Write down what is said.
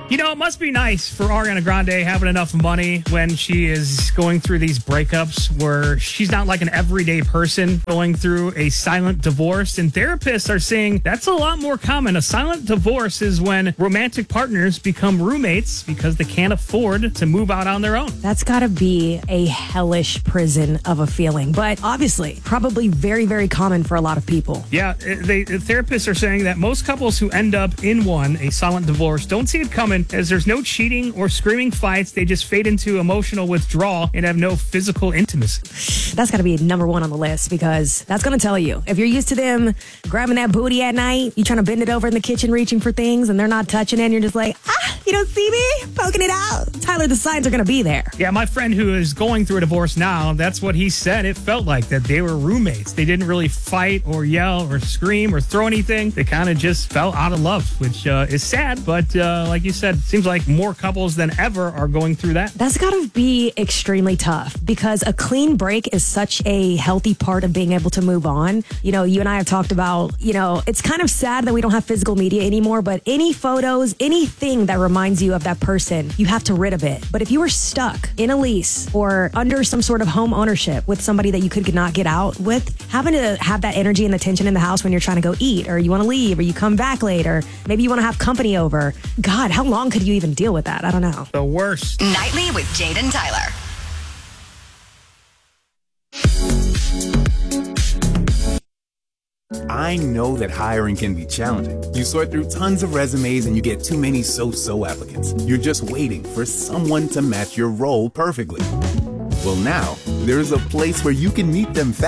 You know, it must be nice for Ariana Grande having enough money when she is going through these breakups where she's not like an everyday person going through a silent divorce. And therapists are saying that's a lot more common. A silent divorce is when romantic partners become roommates because they can't afford to move out on their own. That's got to be a hellish prison of a feeling, but obviously probably very, very common for a lot of people. Yeah, the therapists are saying that most couples who end up in a silent divorce, don't see it coming as there's no cheating or screaming fights. They just fade into emotional withdrawal and have no physical intimacy. That's got to be number one on the list because that's going to tell you. If you're used to them grabbing that booty at night, you trying to bend it over in the kitchen reaching for things and they're not touching it and you're just like, you don't see me poking it out. Tyler, the signs are going to be there. Yeah, my friend who is going through a divorce now, that's what he said. It felt like that they were roommates. They didn't really fight or yell or scream or throw anything. They kind of just fell out of love, which is sad. But like you said, seems like more couples than ever are going through that. That's got to be extremely tough because a clean break is such a healthy part of being able to move on. You know, you and I have talked about, it's kind of sad that we don't have physical media anymore, but any photos, anything that reminds you of that person, you have to rid of it. But if you were stuck in a lease or under some sort of home ownership with somebody that you could not get out with, having to have that energy and the tension in the house when you're trying to go eat or you want to leave or you come back late or maybe you want to have company over. God, how long could you even deal with that? I don't know. The worst. Nightly with Jade and Tyler. I know that hiring can be challenging. You sort through tons of resumes and you get too many so-so applicants. You're just waiting for someone to match your role perfectly. Well, now, there's a place where you can meet them fast.